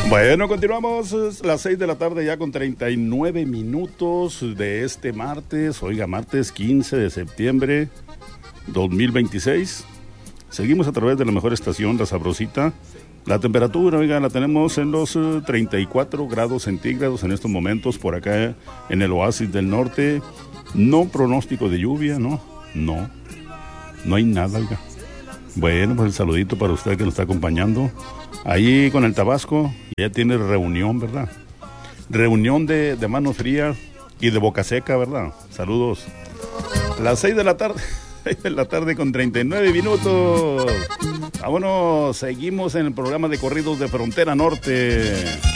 Bueno, continuamos las 6 de la tarde ya con 39 minutos de este martes. Oiga, martes 15 de septiembre 2026. Seguimos a través de la mejor estación, La Sabrosita. La temperatura, oiga, la tenemos en los 34 grados centígrados en estos momentos por acá en el Oasis del Norte. No pronóstico de lluvia, no hay nada, oiga. Bueno, pues el saludito para usted que nos está acompañando. Ahí con el Tabasco, ya tiene reunión, ¿verdad? Reunión de manos frías y de boca seca, ¿verdad? Saludos. Las 6 de la tarde, 6 de la tarde con 39 minutos. Vámonos, seguimos en el programa de corridos de Frontera Norte.